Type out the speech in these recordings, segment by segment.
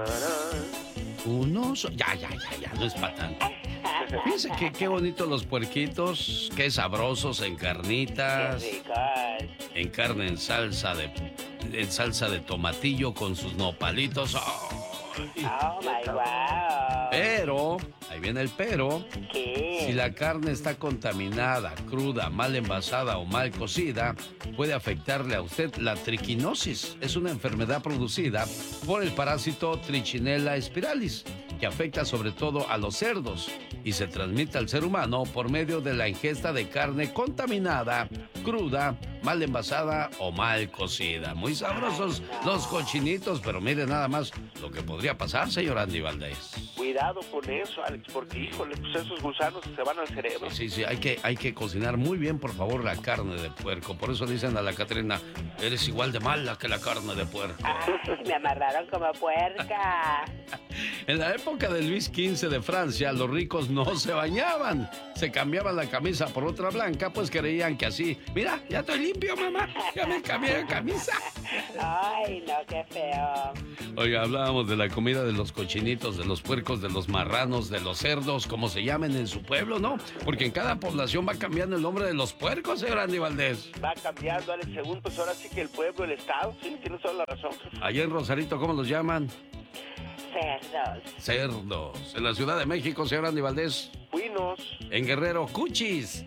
Ya, no es para tanto. Fíjense que qué bonitos los puerquitos, qué sabrosos en carnitas, Qué ricos. en carne en salsa de tomatillo con sus nopalitos. Oh my wow. Pero, ahí viene el pero. ¿Qué? Si la carne está contaminada, cruda, mal envasada o mal cocida, puede afectarle a usted la triquinosis. Es una enfermedad producida por el parásito Trichinella spiralis, que afecta sobre todo a los cerdos y se transmite al ser humano por medio de la ingesta de carne contaminada, cruda, mal envasada o mal cocida. Muy sabrosos los cochinitos, pero mire nada más lo que podría pasar, señor Andy Valdés. Cuidado con eso, Alex, porque, híjole, pues esos gusanos se van al cerebro. Sí, hay que cocinar muy bien, por favor, la carne de puerco. Por eso dicen a la Catrina, eres igual de mala que la carne de puerco. Ay, me amarraron como puerca. En la época de Luis XV de Francia, los ricos no se bañaban. Se cambiaban la camisa por otra blanca, pues creían que así, mira, ya estoy limpio, mamá, ya me cambié de camisa. Ay, no, qué feo. Oiga, hablábamos de la comida de los cochinitos, de los puercos, de los marranos, de los cerdos, como se llamen en su pueblo, ¿no? Porque en cada población va cambiando el nombre de los puercos, señor Andy Valdés. Va cambiando, Alex, según pues ahora sí que el pueblo, el estado, sí, tienes toda la razón. Allá en Rosarito, ¿cómo los llaman? Cerdos. Cerdos. En la Ciudad de México, señor Andy Valdés. Buenos. En Guerrero, cuchis.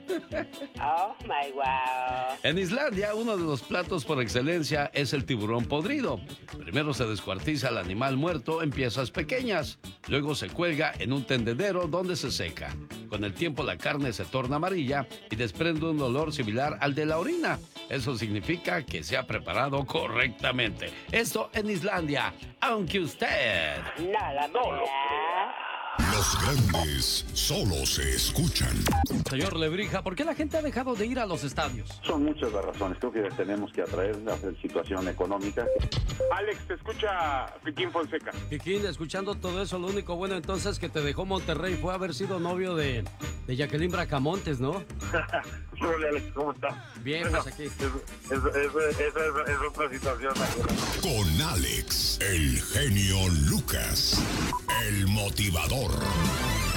Oh my wow. En Islandia, uno de los platos por excelencia es el tiburón podrido. Primero se descuartiza el animal muerto en piezas pequeñas. Luego se cuelga en un tendedero donde se seca. Con el tiempo la carne se torna amarilla y desprende un olor similar al de la orina. Eso significa que se ha preparado correctamente. Esto en Islandia, aunque usted Nada no lo crea. Los grandes solo se escuchan. Señor Lebrija, ¿por qué la gente ha dejado de ir a los estadios? Son muchas las razones. Creo que tenemos que atraer la situación económica. Alex, te escucha Piquín Fonseca. Kikín, escuchando todo eso, lo único bueno entonces que te dejó Monterrey fue haber sido novio de Jacqueline Bracamontes, ¿no? Hola, Alex, ¿cómo estás? Bien, pues aquí. Es otra situación. Con Alex, el genio Lucas, el motivador.